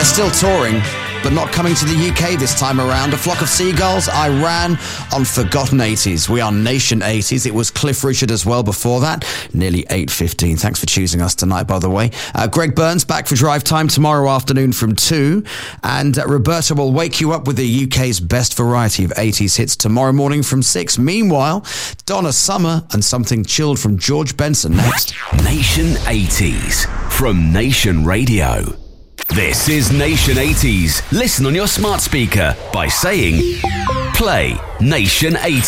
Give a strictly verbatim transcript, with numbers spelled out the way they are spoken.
still touring, but not coming to the U K this time around. A Flock of Seagulls, Iran on Forgotten eighties. We are Nation eighties. It was Cliff Richard as well before that. Nearly eight fifteen. Thanks for choosing us tonight, by the way. Uh, Greg Burns back for Drive Time tomorrow afternoon from two. And uh, Roberta will wake you up with the U K's best variety of eighties hits tomorrow morning from six. Meanwhile, Donna Summer and something chilled from George Benson next. Nation eighties from Nation Radio. This is Nation eighties. Listen on your smart speaker by saying, play Nation eighties.